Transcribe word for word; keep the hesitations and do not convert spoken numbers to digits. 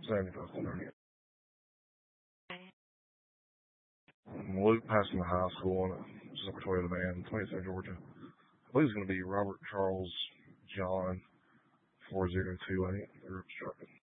seventy-five thirty. Luke passing the high school on it. Just up Toyota van, twenty-seven Georgia. I believe it's going to be Robert Charles John four zero two eight. They're obstructed.